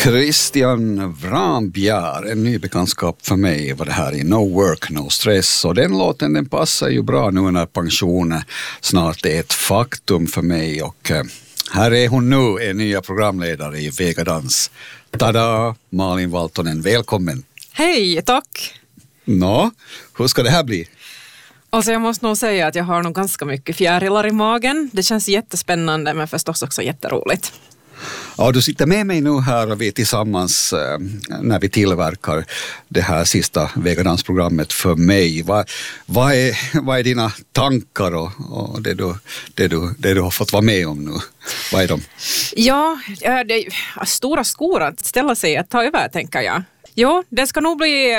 Christian Vrambjer, en ny bekantskap för mig var det här i No Work, No Stress. Och den låten den passar ju bra nu när pensionen snart är ett faktum för mig. Och här är hon nu, en nya programledare i Vegadans. Tada, Malin Valtonen, välkommen. Hej, tack. Nå, hur ska det här bli? Alltså jag måste nog säga att jag har nog ganska mycket fjärilar i magen. Det känns jättespännande men förstås också jätteroligt. Ja, du sitter med mig nu här och vi är tillsammans när vi tillverkar det här sista Vegadandsprogrammet för mig. Vad är dina tankar och det du har fått vara med om nu? Vad är de? Ja, det är stora skor att ställa sig att ta över, tänker jag. Jo, det ska nog bli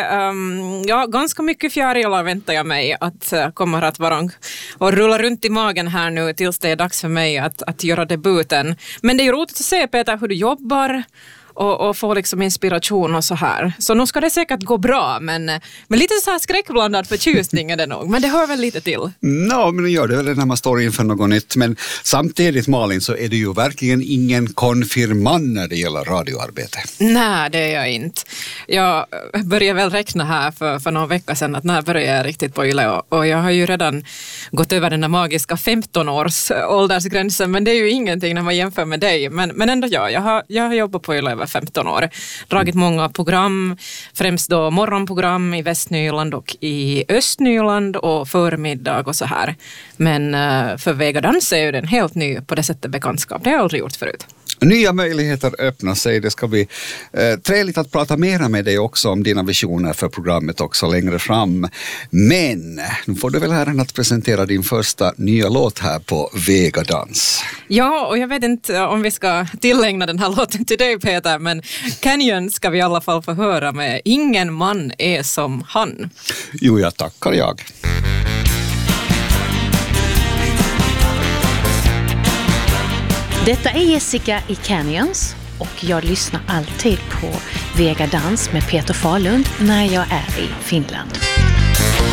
ganska mycket fjärilar väntar jag mig att kommer att vara och rulla runt i magen här nu tills det är dags för mig att göra debuten. Men det är ju roligt att se, Peter, hur du jobbar och få liksom inspiration och så här. Så nu ska det säkert gå bra, men lite så här skräckblandad förtjusning är det nog. Men det hör väl lite till. Ja, men det gör det väl när man står inför något nytt. Men samtidigt, Malin, så är du ju verkligen ingen konfirmand när det gäller radioarbete. Nej, det är jag inte. Jag började väl räkna här för några veckor sedan att när började jag riktigt på Yle. Och jag har ju redan gått över den där magiska 15-års åldersgränsen. Men det är ju ingenting när man jämför med dig. Men ändå jag har jobbat på Yle över 15 år. Dragit många program, främst då morgonprogram i Västnyland och i Östnyland och förmiddag och så här. Men för Vegadans är ju den helt ny på det sättet bekantskap. Det har jag aldrig gjort förut. Nya möjligheter öppnar sig. Det ska bli trevligt att prata mera med dig också om dina visioner för programmet också längre fram. Men nu får du väl här att presentera din första nya låt här på Vegadans. Ja, och jag vet inte om vi ska tillägna den här låten till dig, Peter, men Canyon ska vi i alla fall få höra med Ingen man är som han. Jo, jag tackar jag. Detta är Jessica i Canyons och jag lyssnar alltid på Vegadans med Peter Falund när jag är i Finland.